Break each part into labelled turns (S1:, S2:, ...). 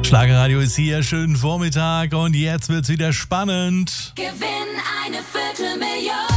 S1: Schlagerradio ist hier, schönen Vormittag und jetzt wird's wieder spannend.
S2: Gewinn eine Viertelmillion.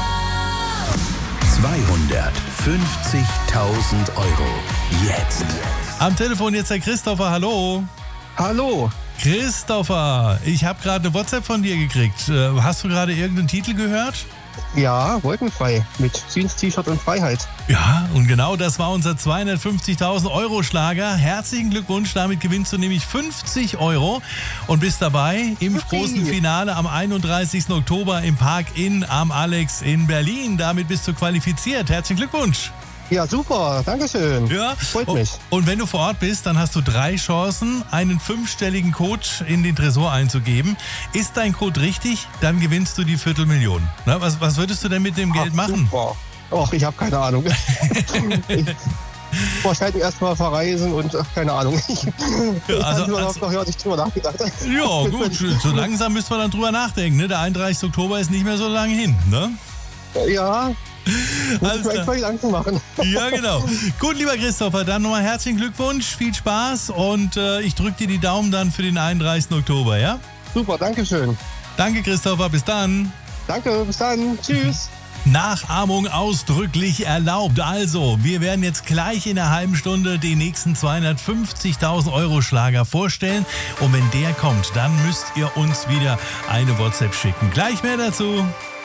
S3: 250.000 Euro. Jetzt.
S1: Am Telefon jetzt der Christopher, hallo.
S4: Hallo.
S1: Christopher, ich habe gerade eine WhatsApp von dir gekriegt. Hast du gerade irgendeinen Titel gehört?
S4: Ja, wolkenfrei. Mit Jeans-T-Shirt und Freiheit.
S1: Ja, und genau das war unser 250.000 Euro Schlager. Herzlichen Glückwunsch, damit gewinnst du nämlich 50 Euro und bist dabei im großen Finale am 31. Oktober im Park Inn am Alex in Berlin. Damit bist du qualifiziert. Herzlichen Glückwunsch.
S4: Ja, super. Dankeschön.
S1: Ja,
S4: Freut mich.
S1: Und wenn du vor Ort bist, dann hast du 3 Chancen, einen 5-stelligen Code in den Tresor einzugeben. Ist dein Code richtig, dann gewinnst du die Viertelmillion. Na, was würdest du denn mit dem Geld machen?
S4: Super. Och, ich habe keine Ahnung. Wahrscheinlich erstmal verreisen und keine Ahnung. Ich
S1: Also,
S4: noch nicht drüber nachgedacht.
S1: Ja, gut, so langsam müssen wir dann drüber nachdenken. Ne? Der 31. Oktober ist nicht mehr so lange hin. Ne?
S4: Ja.
S1: Alles
S4: Muss ich mir Gedanken machen.
S1: Ja, genau. Gut, lieber Christopher, dann nochmal herzlichen Glückwunsch, viel Spaß und ich drücke dir die Daumen dann für den 31. Oktober, ja?
S4: Super, Dankeschön.
S1: Danke, Christopher, bis dann.
S4: Danke, bis dann. Tschüss.
S1: Nachahmung ausdrücklich erlaubt. Also, wir werden jetzt gleich in einer halben Stunde den nächsten 250.000 Euro Schlager vorstellen. Und wenn der kommt, dann müsst ihr uns wieder eine WhatsApp schicken. Gleich mehr dazu.